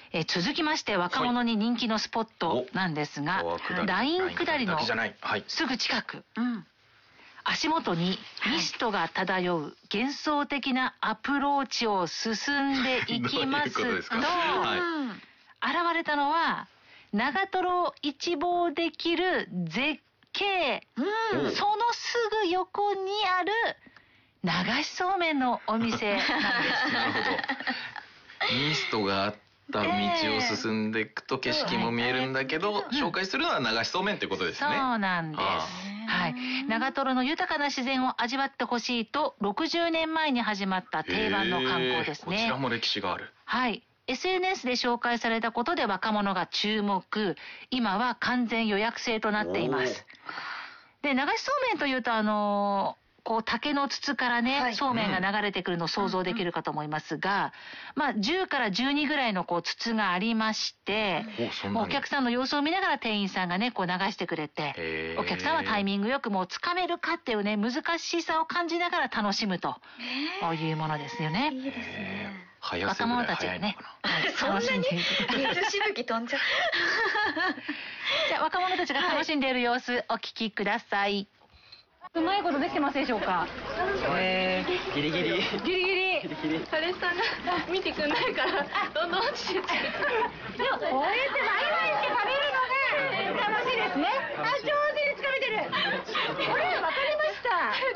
続きまして若者に人気のスポットなんですが、ライン下りのすぐ近く、足元にミストが漂う幻想的なアプローチを進んでいきますと、現れたのは長瀞を一望できる絶景、そのすぐ横にある流しそうめんのお店なんです。 なるほど。ミストがあった道を進んでいくと景色も見えるんだけど、紹介するのは流しそうめんってことですね。 そうなんです。はい。長瀞の豊かな自然を味わってほしいと60年前に始まった定番の観光ですね。 こちらも歴史がある。 はい。SNS で紹介されたことで若者が注目。今は完全予約制となっています。で、流しそうめんというとこう竹の筒からね、そうめんが流れてくるのを想像できるかと思いますが、まあ10から12ぐらいのこう筒がありまして、お客さんの様子を見ながら店員さんがねこう流してくれて、お客さんはタイミングよくもうつかめるかっていうね難しさを感じながら楽しむというものですよね。 いいですね。 若者たちがね、楽しんでいる。 水しぶき飛んじゃう。 じゃあ若者たちが楽しんでいる様子お聞きください。うまいことできてますでしょうか。 ギリギリ。 彼氏さんが見てくんないからどんどん落ちてっちゃう。 でもこうやってワイワイして食べるのが楽しいですね。上手につかめてる。これわかりました。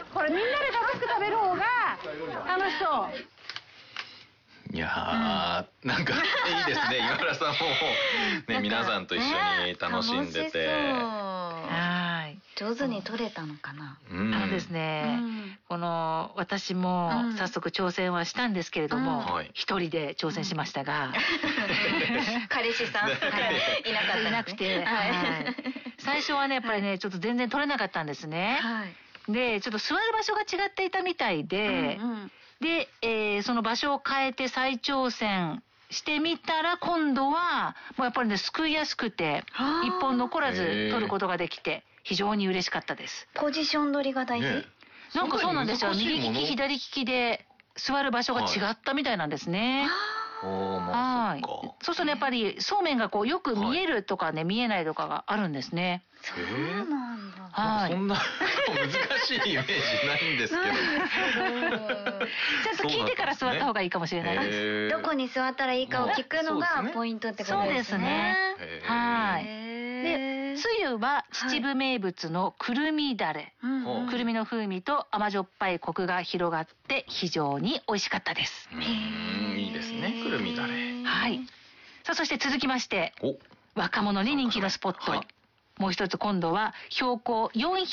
これみんなで楽しく食べる方が楽しそう。 いやー、なんかいいですね。岩村さんもね皆さんと一緒に楽しんでて。 はい。 上手に撮れたのかな。 ですね、この私も早速挑戦はしたんですけれども、一人で挑戦しましたが、 彼氏さんいなくて、 最初はねやっぱりねちょっと全然撮れなかったんですね。でちょっと座る場所が違っていたみたいで、その場所を変えて再挑戦してみたら今度はもうやっぱりねすくいやすくて一本残らず取ることができて非常に嬉しかったです。 ポジション取りが大事。 なんかそうなんですよ。右利き左利きで座る場所が違ったみたいなんですね。そうするとねやっぱりそうめんがこうよく見えるとかね見えないとかがあるんですね。 そうなんだ。 そんな難しいイメージないんですけど。 ちゃんと聞いてから座った方がいいかもしれないです。 どこに座ったらいいかを聞くのがポイントってことですね。 はい。で、つゆは秩父名物のくるみだれ。くるみの風味と甘じょっぱいコクが広がって非常に美味しかったです。 いいですね、くるみだれ。 はい。さあそして続きまして若者に人気のスポット。もう一つ今度は標高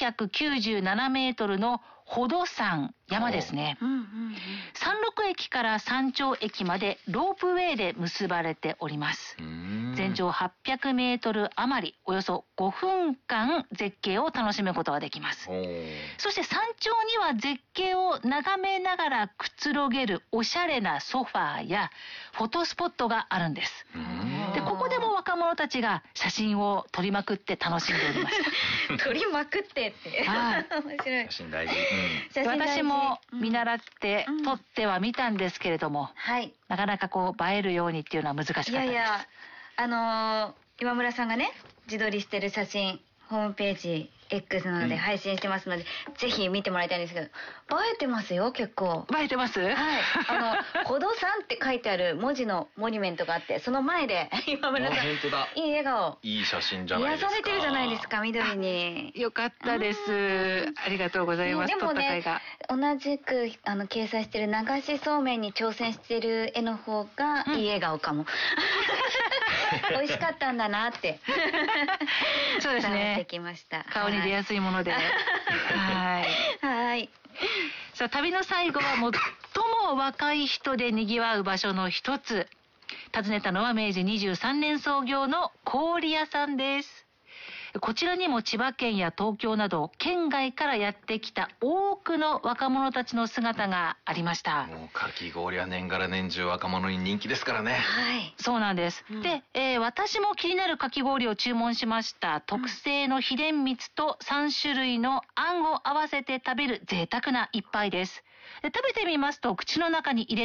497メートルの宝登山山ですね。山麓駅から山頂駅までロープウェイで結ばれております。全長800メートル余り、およそ5分間絶景を楽しむことができます。そして山頂には絶景を眺めながらくつろげるおしゃれなソファーやフォトスポットがあるんです。でここでも若者たちが写真を撮りまくって楽しんでおりました。 撮りまくってって。面白い。 写真大事。 私も見習って撮ってはみたんですけれども、なかなかこう映えるようにっていうのは難しかったです。 いや今村さんがね自撮りしてる写真ホームページ X なので配信してますので、ぜひ見てもらいたいんですけど、映えてますよ結構。 映えてます？はい。 宝登山って書いてある文字のモニュメントがあって、その前で今村さんいい笑顔。 いい写真じゃないですか。 癒されてるじゃないですか緑に。 よかったです。ありがとうございます。 でもね同じく掲載してる流しそうめんに挑戦してる絵の方がいい笑顔かも。美味しかったんだなって。 そうですね。 伝わってきました。 顔に出やすいもので。 はい。 さあ旅の最後は最も若い人で賑わう場所の一つ。訪ねたのは明治23年創業の氷屋さんです。こちらにも千葉県や東京など県外からやってきた多くの若者たちの姿がありました。 もうかき氷は年がら年中若者に人気ですからね。 はい。 そうなんです。で、私も気になるかき氷を注文しました。特製の秘伝蜜と3種類のあんを合わせて食べる贅沢な一杯です。で食べてみますと口の中に入れ